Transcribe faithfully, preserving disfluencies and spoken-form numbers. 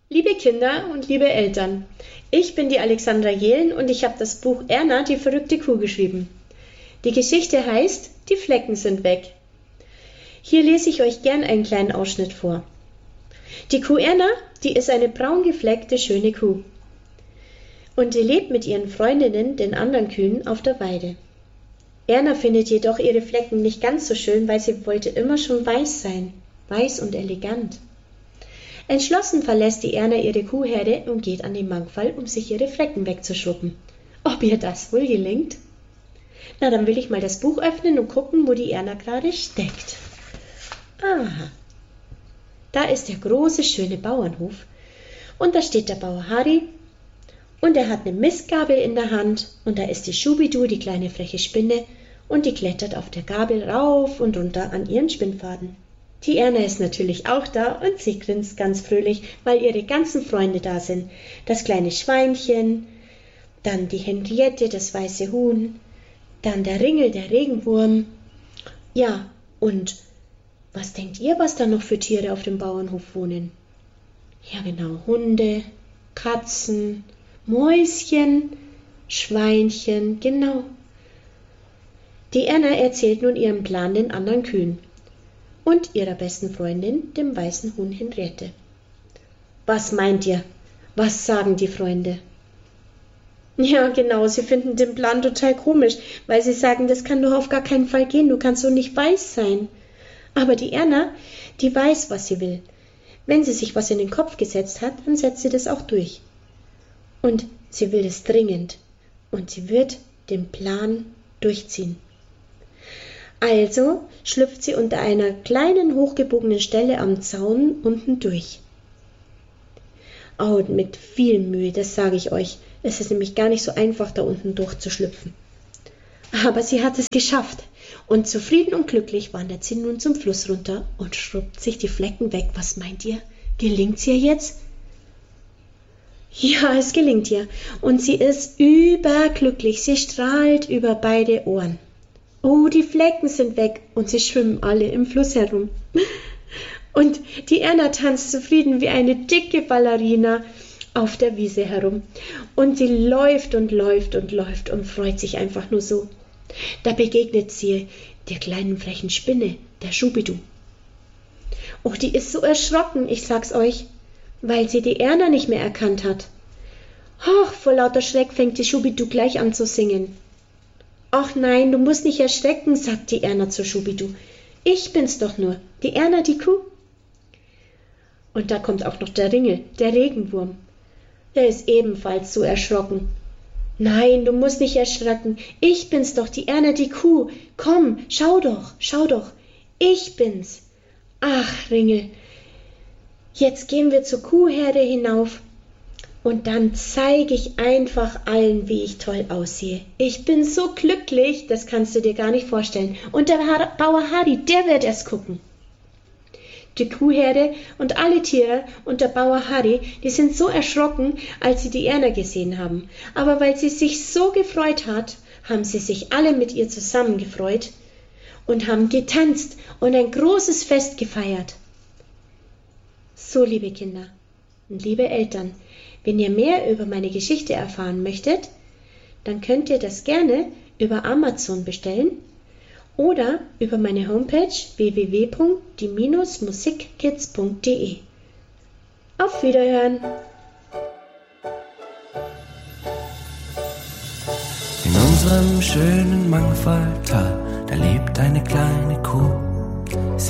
Liebe Kinder und liebe Eltern, ich bin die Alexandra Jehlen und ich habe das Buch Erna, die verrückte Kuh geschrieben. Die Geschichte heißt Die Flecken sind weg. Hier lese ich euch gern einen kleinen Ausschnitt vor. Die Kuh Erna, die ist eine braun gefleckte, schöne Kuh. Und sie lebt mit ihren Freundinnen, den anderen Kühen, auf der Weide. Erna findet jedoch ihre Flecken nicht ganz so schön, weil sie wollte immer schon weiß sein, weiß und elegant. Entschlossen verlässt die Erna ihre Kuhherde und geht an den Mangfall, um sich ihre Flecken wegzuschruppen. Ob ihr das wohl gelingt? Na, dann will ich mal das Buch öffnen und gucken, wo die Erna gerade steckt. Aha, da ist der große, schöne Bauernhof. Und da steht der Bauer Harry und er hat eine Mistgabel in der Hand und da ist die Schubidu, die kleine freche Spinne, und die klettert auf der Gabel rauf und runter an ihren Spinnfaden. Die Erna ist natürlich auch da und sie grinst ganz fröhlich, weil ihre ganzen Freunde da sind. Das kleine Schweinchen, dann die Henriette, das weiße Huhn, dann der Ringel, der Regenwurm. Ja, und was denkt ihr, was da noch für Tiere auf dem Bauernhof wohnen? Ja genau, Hunde, Katzen, Mäuschen, Schweinchen, genau. Die Erna erzählt nun ihren Plan den anderen Kühen und ihrer besten Freundin, dem weißen Huhn Henriette. Was meint ihr? Was sagen die Freunde? Ja, genau, sie finden den Plan total komisch, weil sie sagen, das kann doch auf gar keinen Fall gehen, du kannst doch nicht weiß sein. Aber die Erna, die weiß, was sie will. Wenn sie sich was in den Kopf gesetzt hat, dann setzt sie das auch durch. Und sie will es dringend. Und sie wird den Plan durchziehen. Also schlüpft sie unter einer kleinen, hochgebogenen Stelle am Zaun unten durch. Oh, und mit viel Mühe, das sage ich euch. Es ist nämlich gar nicht so einfach, da unten durchzuschlüpfen. Aber sie hat es geschafft. Und zufrieden und glücklich wandert sie nun zum Fluss runter und schrubbt sich die Flecken weg. Was meint ihr? Gelingt's ihr jetzt? Ja, es gelingt ihr. Und sie ist überglücklich. Sie strahlt über beide Ohren. Oh, die Flecken sind weg und sie schwimmen alle im Fluss herum. Und die Erna tanzt zufrieden wie eine dicke Ballerina auf der Wiese herum. Und sie läuft und läuft und läuft und freut sich einfach nur so. Da begegnet sie der kleinen frechen Spinne, der Schubidu. Oh, die ist so erschrocken, ich sag's euch, weil sie die Erna nicht mehr erkannt hat. Ach, vor lauter Schreck fängt die Schubidu gleich an zu singen. Ach nein, du musst nicht erschrecken, sagt die Erna zur Schubidu. Ich bin's doch nur, die Erna, die Kuh. Und da kommt auch noch der Ringel, der Regenwurm. Der ist ebenfalls so erschrocken. Nein, du musst nicht erschrecken. Ich bin's doch, die Erna, die Kuh. Komm, schau doch, schau doch. Ich bin's. Ach, Ringel, jetzt gehen wir zur Kuhherde hinauf. Und dann zeige ich einfach allen, wie ich toll aussehe. Ich bin so glücklich, das kannst du dir gar nicht vorstellen. Und der Bauer Harry, der wird erst gucken. Die Kuhherde und alle Tiere und der Bauer Harry, die sind so erschrocken, als sie die Erna gesehen haben. Aber weil sie sich so gefreut hat, haben sie sich alle mit ihr zusammen gefreut und haben getanzt und ein großes Fest gefeiert. So, liebe Kinder und liebe Eltern, wenn ihr mehr über meine Geschichte erfahren möchtet, dann könnt ihr das gerne über Amazon bestellen oder über meine Homepage w w w punkt die musikkids punkt de. Auf Wiederhören! In unserem schönen Mangfalltal, da lebt eine kleine Kuh.